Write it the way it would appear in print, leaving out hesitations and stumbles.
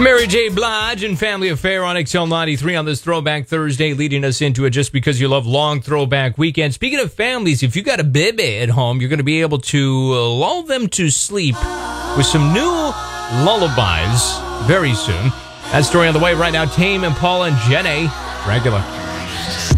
Mary J. Blige and Family Affair on XL 93 on this Throwback Thursday, leading us into it just because you love long throwback weekend. Speaking of families, if you got a baby at home, you're going to be able to lull them to sleep with some new lullabies very soon. That story on the way right now. Tame Impala and Jenny. Regular.